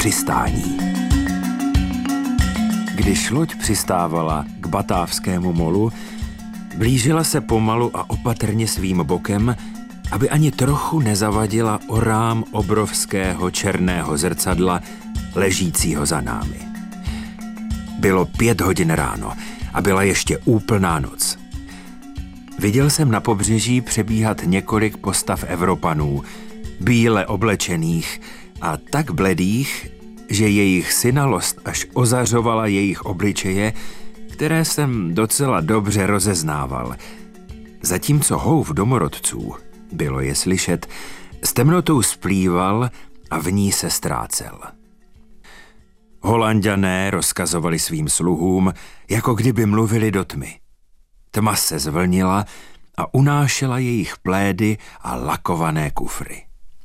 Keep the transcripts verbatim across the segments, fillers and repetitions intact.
Přistání. Když loď přistávala k Batávskému molu, blížila se pomalu a opatrně svým bokem, aby ani trochu nezavadila orám obrovského černého zrcadla ležícího za námi. Bylo pět hodin ráno a byla ještě úplná noc. Viděl jsem na pobřeží přebíhat několik postav Evropanů, bíle oblečených a tak bledých, že jejich synalost až ozařovala jejich obličeje, které jsem docela dobře rozeznával. Zatímco houv domorodců, bylo je slyšet, s temnotou splýval a v ní se ztrácel. Holanďané rozkazovali svým sluhům, jako kdyby mluvili do tmy. Tma se zvlnila a unášela jejich plédy a lakované kufry.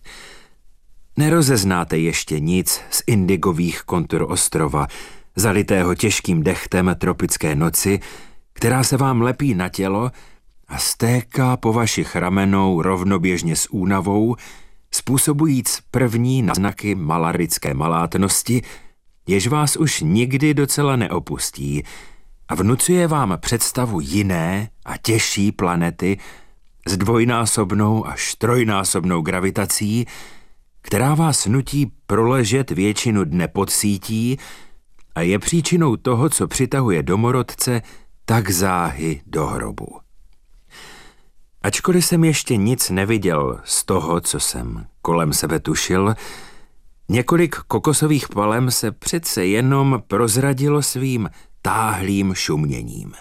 Nerozeznáte ještě nic z indigových kontur ostrova, zalitého těžkým dechtem tropické noci, která se vám lepí na tělo a stéká po vašich ramenou rovnoběžně s únavou, způsobujíc první náznaky malarické malátnosti, jež vás už nikdy docela neopustí a vnucuje vám představu jiné a těžší planety s dvojnásobnou až trojnásobnou gravitací, která vás nutí proležet většinu dne pod sítí a je příčinou toho, co přitahuje domorodce tak záhy do hrobu. Ačkoliv jsem ještě nic neviděl z toho, co jsem kolem sebe tušil, několik kokosových palem se přece jenom prozradilo svým táhlým šuměním.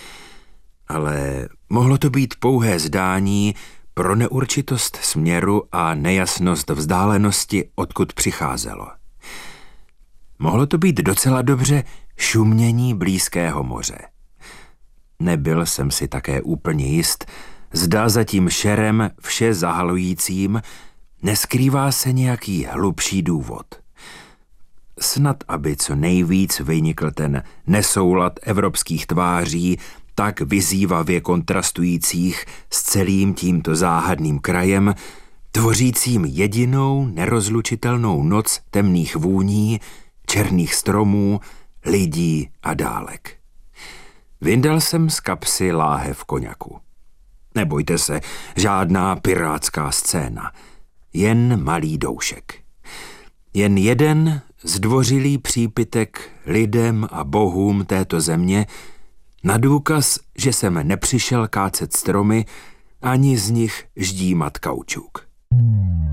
Ale mohlo to být pouhé zdání pro neurčitost směru a nejasnost vzdálenosti, odkud přicházelo. Mohlo to být docela dobře šumění blízkého moře. Nebyl jsem si také úplně jist, zda za tím šerem vše zahalujícím neskrývá se nějaký hlubší důvod. Snad, aby co nejvíc vynikl ten nesoulad evropských tváří, tak vyzývavě kontrastujících s celým tímto záhadným krajem, tvořícím jedinou nerozlučitelnou noc temných vůní, černých stromů, lidí a dálek. Vyndal jsem z kapsy láhev koňaku. Nebojte se, žádná pirátská scéna, jen malý doušek. Jen jeden zdvořilý přípitek lidem a bohům této země, na důkaz, že jsem nepřišel kácet stromy, ani z nich ždímat kaučuk.